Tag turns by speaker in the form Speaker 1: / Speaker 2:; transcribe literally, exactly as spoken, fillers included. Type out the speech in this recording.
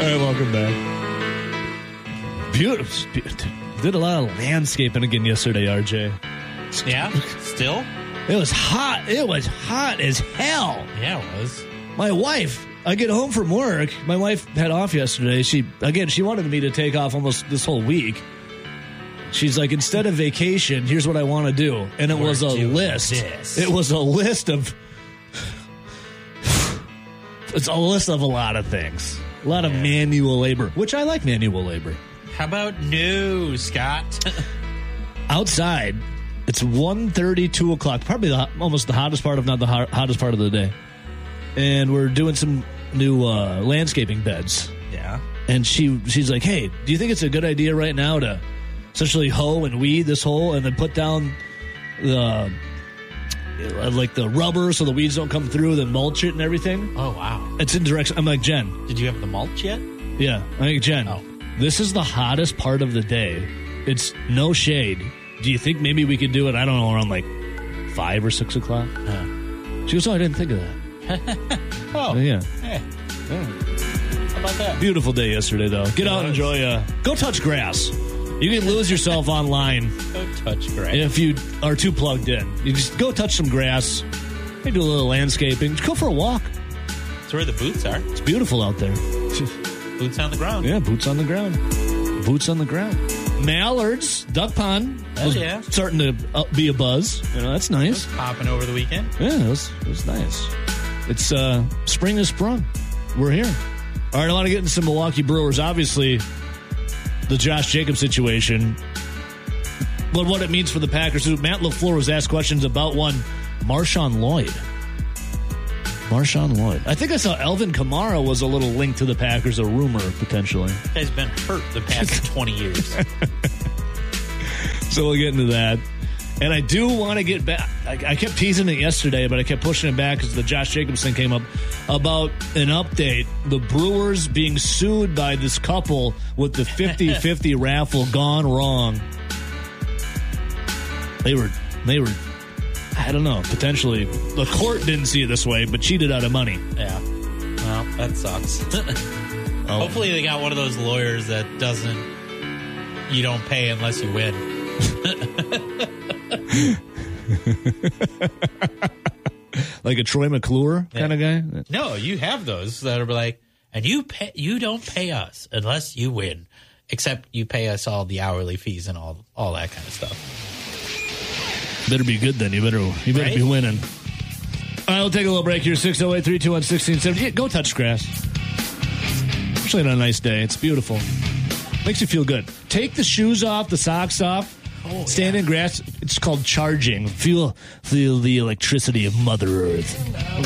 Speaker 1: right, welcome back. Beautiful. Did a lot of landscaping again yesterday, R J.
Speaker 2: Yeah? Still?
Speaker 1: It was hot. It was hot as hell.
Speaker 2: Yeah, it was.
Speaker 1: My wife, I get home from work. My wife had off yesterday. She, again, she wanted me to take off almost this whole week. She's like, instead of vacation, here's what I want to do. And it
Speaker 2: We're
Speaker 1: was a
Speaker 2: doing
Speaker 1: list.
Speaker 2: this.
Speaker 1: It was a list of, it's a list of a lot of things. A lot of
Speaker 2: Yeah.
Speaker 1: manual labor, which I like manual labor.
Speaker 2: How about no, Scott?
Speaker 1: Outside, it's one thirty, two o'clock, probably the, almost the hottest part, if not the hot, hottest part of the day. And we're doing some new uh, landscaping beds.
Speaker 2: Yeah.
Speaker 1: And she she's like, hey, do you think it's a good idea right now to essentially hoe and weed this hole and then put down the uh, like the rubber so the weeds don't come through, then mulch it and everything?
Speaker 2: Oh, wow.
Speaker 1: It's in direction. I'm like, Jen.
Speaker 2: Did you have the mulch yet?
Speaker 1: Yeah. I'm like, Jen,
Speaker 2: Oh.
Speaker 1: this is the hottest part of the day. It's no shade. Do you think maybe we could do it, I don't know, around like five or six o'clock?
Speaker 2: Huh.
Speaker 1: She goes, oh, I didn't think of that.
Speaker 2: Oh,
Speaker 1: Yeah.
Speaker 2: Hey.
Speaker 1: yeah.
Speaker 2: How about that?
Speaker 1: Beautiful day yesterday, though. Get out and
Speaker 2: was.
Speaker 1: enjoy. Uh, go touch grass. You can lose yourself online
Speaker 2: Go touch grass.
Speaker 1: if you are too plugged in. You just go touch some grass. Maybe do a little landscaping. Just go for a walk.
Speaker 2: That's where the boots are.
Speaker 1: It's beautiful out there.
Speaker 2: Boots on the ground.
Speaker 1: Yeah, boots on the ground. Boots on the ground. Mallards, duck pond.
Speaker 2: Oh,
Speaker 1: was
Speaker 2: yeah.
Speaker 1: Starting to uh, be a buzz. You know, that's nice.
Speaker 2: Popping over the weekend.
Speaker 1: Yeah, it was, it was nice. It's uh, spring has sprung. We're here. All right, I want to get into some Milwaukee Brewers. Obviously, the Josh Jacobs situation, but what it means for the Packers. Matt LaFleur was asked questions about one, Marshawn Lloyd. Marshawn Lloyd. I think I saw Elvin Kamara was a little link to the Packers, a rumor, potentially.
Speaker 2: That guy's been hurt the past twenty years.
Speaker 1: So we'll get into that. And I do want to get back. I, I kept teasing it yesterday, but I kept pushing it back because the Josh Jacobs thing came up about an update. The Brewers being sued by this couple with the fifty-fifty raffle gone wrong. They were, they were, I don't know, potentially. The court didn't see it this way, but cheated out of money.
Speaker 2: Yeah. Well, that sucks.
Speaker 1: Oh.
Speaker 2: Hopefully they got one of those lawyers that doesn't, you don't pay unless you win.
Speaker 1: Like a Troy McClure kind of guy?
Speaker 2: No, you have those that are like, and you pay, you don't pay us unless you win, except you pay us all the hourly fees and all all that kind of stuff.
Speaker 1: Better be good then. You better you better
Speaker 2: Right?
Speaker 1: be winning. All right, we'll take a little break here. six oh eight, three two one, one six seven zero. Yeah, go touch grass. Especially on a nice day. It's beautiful. Makes you feel good. Take the shoes off, the socks off.
Speaker 2: Oh,
Speaker 1: Stand
Speaker 2: yeah.
Speaker 1: in grass. It's called charging. Feel feel the electricity of Mother Earth.